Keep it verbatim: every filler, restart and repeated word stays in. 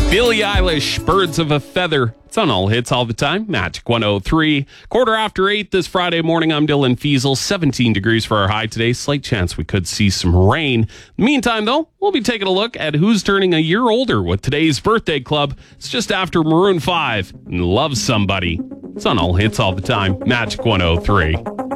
Billie Eilish, Birds of a Feather. It's on All Hits all the time. Magic one oh three. Quarter after eight this Friday morning. I'm Dylan Fiesel. seventeen degrees for our high today. Slight chance we could see some rain. Meantime, though, we'll be taking a look at who's turning a year older with today's birthday club. It's just after Maroon five and Love Somebody. It's on All Hits all the time. Magic one oh three.